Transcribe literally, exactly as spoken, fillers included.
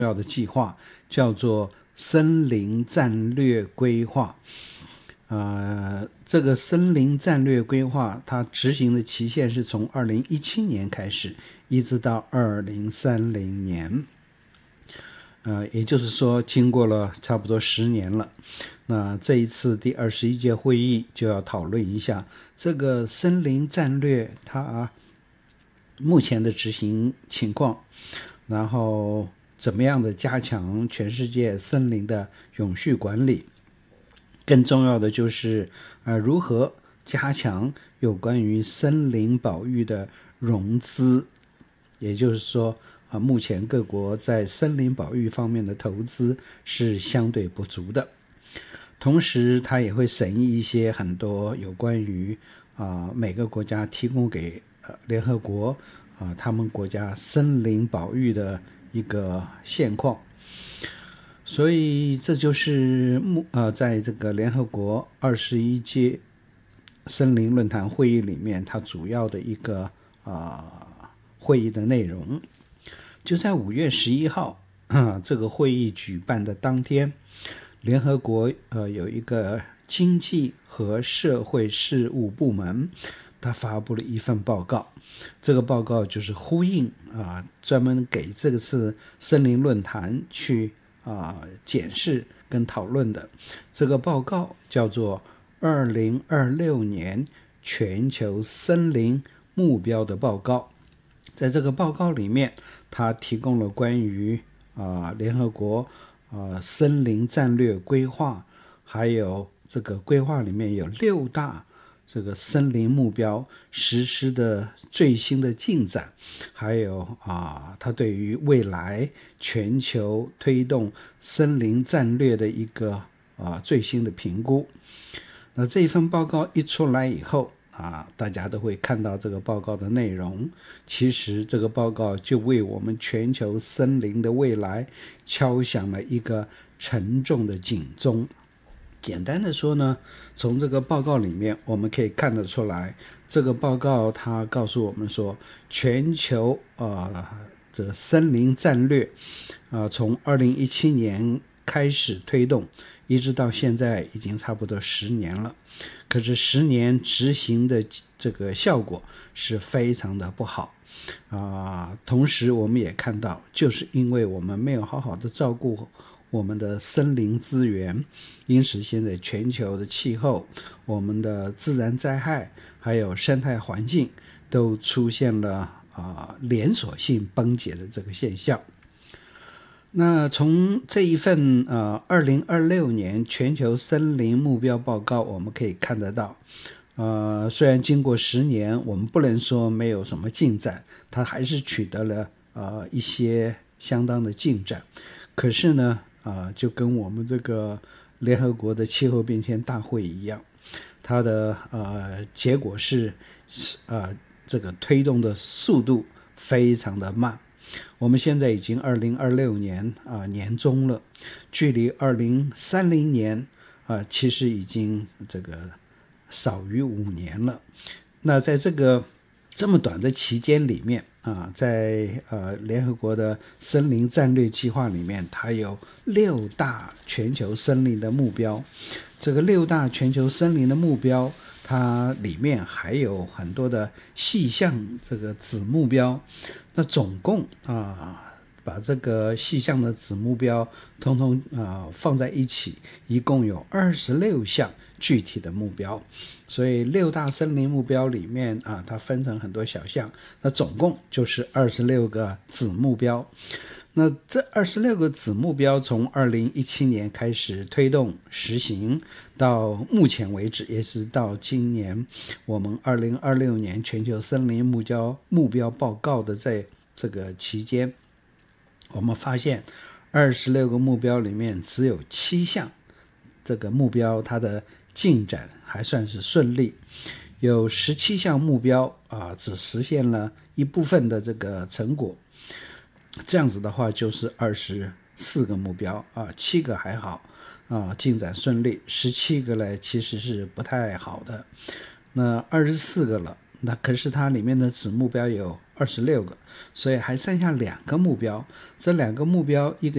要的计划，叫做森林战略规划。呃，这个森林战略规划它执行的期限是从二零一七年开始，一直到二零三零年。呃，也就是说，经过了差不多十年了。那这一次第二十一届会议就要讨论一下这个森林战略它目前的执行情况，然后怎么样的加强全世界森林的永续管理。更重要的就是呃，如何加强有关于森林保育的融资，也就是说啊，目前各国在森林保育方面的投资是相对不足的。同时它也会审议一些很多有关于啊每个国家提供给呃联合国啊他们国家森林保育的一个现况。所以这就是呃，在这个联合国二十一届森林论坛会议里面，它主要的一个啊、呃、会议的内容。就在五月十一号、啊，这个会议举办的当天，联合国呃有一个经济和社会事务部门，他发布了一份报告。这个报告就是呼应啊，专门给这次森林论坛去啊检视跟讨论的。这个报告叫做《二零二六年全球森林目标的报告》。在这个报告里面，它提供了关于啊联合国啊森林战略规划，还有这个规划里面有六大这个森林目标实施的最新的进展，还有啊它对于未来全球推动森林战略的一个啊最新的评估。那这一份报告一出来以后啊，大家都会看到这个报告的内容。其实这个报告就为我们全球森林的未来敲响了一个沉重的警钟。简单的说呢，从这个报告里面我们可以看得出来，这个报告它告诉我们说，全球呃这个森林战略啊、呃，从二零一七年开始推动，一直到现在已经差不多十年了。可是十年执行的这个效果是非常的不好啊、呃。同时我们也看到，就是因为我们没有好好的照顾我们的森林资源，因此现在全球的气候、我们的自然灾害还有生态环境都出现了啊、呃、连锁性崩解的这个现象。那从这一份呃二零二六年全球森林目标报告我们可以看得到，呃虽然经过十年，我们不能说没有什么进展，它还是取得了呃一些相当的进展。可是呢啊、呃，就跟我们这个联合国的气候变迁大会一样，它的呃结果是呃这个推动的速度非常的慢。我们现在已经二零二六年啊、呃、年中了，距离二零三零年啊、呃、其实已经这个少于五年了。那在这个这么短的期间里面啊，在呃联合国的森林战略计划里面，它有六大全球森林的目标。这个六大全球森林的目标，它里面还有很多的细项这个子目标。那总共啊，把这个细项的子目标通通啊放在一起，一共有二十六项具体的目标。所以六大森林目标里面啊，它分成很多小项，那总共就是二十六个子目标。那这二十六个子目标从二零一七年开始推动实行，到目前为止，也是到今年我们二零二六年全球森林目标目标报告的在这个期间，我们发现二十六个目标里面只有七项这个目标它的进展还算是顺利，有十七项目标啊只实现了一部分的这个成果。这样子的话就是二十四个目标啊，七个还好啊，进展顺利，十七个呢其实是不太好的。那二十四个了，那可是它里面的子目标有二十六个，所以还剩下两个目标。这两个目标，一个